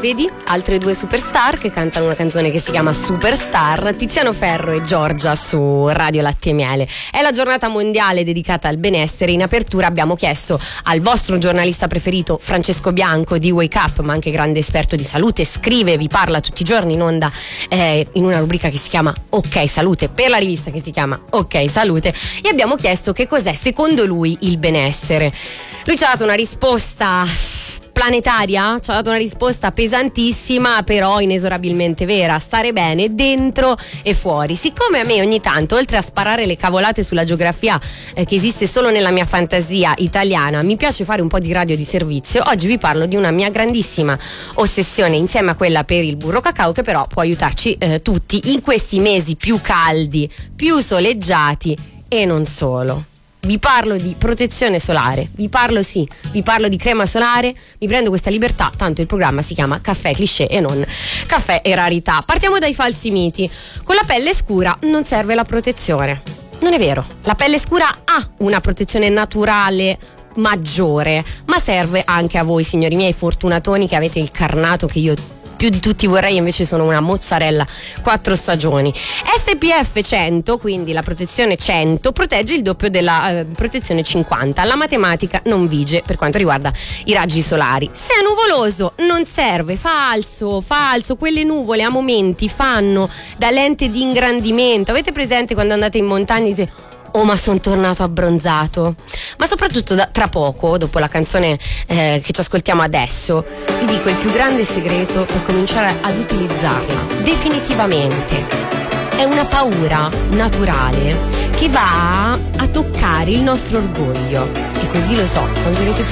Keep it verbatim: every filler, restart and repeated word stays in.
vedi? Altre due superstar che cantano una canzone che si chiama Superstar, Tiziano Ferro e Giorgia su Radio Latte e Miele. È la giornata mondiale dedicata al benessere. In apertura abbiamo chiesto al vostro giornalista preferito Francesco Bianco di Wake Up, ma anche grande esperto di salute, scrive, vi parla tutti i giorni in onda eh, in una rubrica che si chiama Ok Salute, per la rivista che si chiama Ok Salute, e abbiamo chiesto che cos'è secondo lui il benessere. Lui ci ha dato una risposta planetaria, ci ha dato una risposta pesantissima però inesorabilmente vera: stare bene dentro e fuori. Siccome a me ogni tanto, oltre a sparare le cavolate sulla geografia eh, che esiste solo nella mia fantasia italiana, mi piace fare un po' di radio di servizio, oggi vi parlo di una mia grandissima ossessione insieme a quella per il burro cacao, che però può aiutarci eh, tutti in questi mesi più caldi, più soleggiati e non solo. Vi parlo di protezione solare, vi parlo sì, vi parlo di crema solare, mi prendo questa libertà, tanto il programma si chiama Caffè Cliché e non Caffè e Rarità. Partiamo dai falsi miti. Con la pelle scura non serve la protezione. Non è vero, la pelle scura ha una protezione naturale maggiore, ma serve anche a voi, signori miei fortunatoni, che avete il carnato che io più di tutti vorrei, invece sono una mozzarella quattro stagioni. S P F cento, quindi la protezione cento, protegge il doppio della eh, protezione cinquanta. La matematica non vige per quanto riguarda i raggi solari. Se è nuvoloso non serve. Falso, falso. Quelle nuvole a momenti fanno da lente di ingrandimento. Avete presente quando andate in montagna e dite: oh, ma sono tornato abbronzato? Ma soprattutto da, tra poco, dopo la canzone eh, che ci ascoltiamo adesso, vi dico il più grande segreto per cominciare ad utilizzarla definitivamente. È una paura naturale che va a toccare il nostro orgoglio. E così lo so, lo userete